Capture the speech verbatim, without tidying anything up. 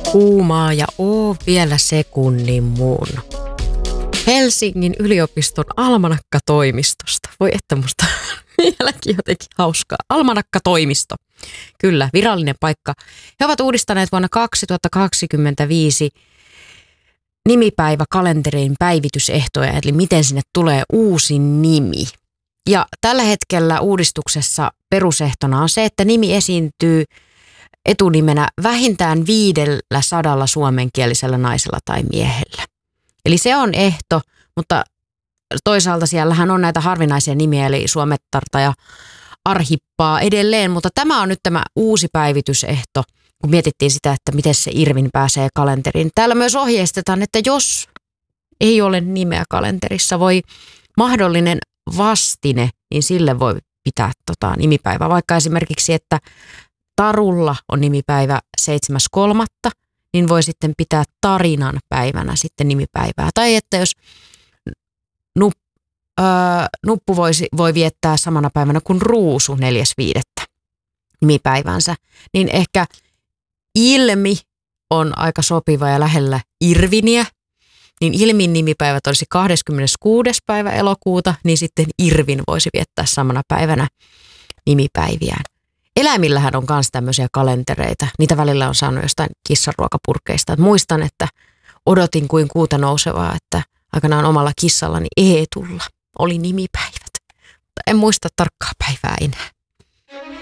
kuumaa ja oo vielä sekunnin muun. Helsingin yliopiston almanakkatoimistosta. Voi että musta vieläkin jotenkin hauskaa. Almanakkatoimisto. Kyllä, virallinen paikka. He ovat uudistaneet vuonna kaksituhattakaksikymmentäviisi nimipäiväkalenterin päivitysehtoja, eli miten sinne tulee uusi nimi. Ja tällä hetkellä uudistuksessa perusehtona on se, että nimi esiintyy etunimenä vähintään viidellä sadalla suomenkielisellä naisella tai miehellä. Eli se on ehto, mutta toisaalta siellähän on näitä harvinaisia nimiä, eli Suomettarta ja Arhippaa edelleen, mutta tämä on nyt tämä uusi päivitysehto, kun mietittiin sitä, että miten se Irvin pääsee kalenteriin. Täällä myös ohjeistetaan, että jos ei ole nimeä kalenterissa, voi mahdollinen vastine, niin sille voi pitää tota nimipäivä. Vaikka esimerkiksi, että Tarulla on nimipäivä seitsemäs kolmatta, niin voi sitten pitää tarinan päivänä sitten nimipäivää. Tai että jos nup, äh, Nuppu voisi, voi viettää samana päivänä kuin Ruusu neljäs viidettä nimipäivänsä, niin ehkä Ilmi on aika sopiva ja lähellä Irviniä, niin Ilmin nimipäivät olisi kahdeskymmeneskuudes päivä elokuuta, niin sitten Irvin voisi viettää samana päivänä nimipäiviään. Eläimillähän on myös tämmöisiä kalentereita. Niitä välillä on saanut jostain kissanruokapurkeista. Et muistan, että odotin kuin kuuta nousevaa, että aikanaan omalla kissallani Eetulla oli nimipäivät. Mutta en muista tarkkaa päivää enää.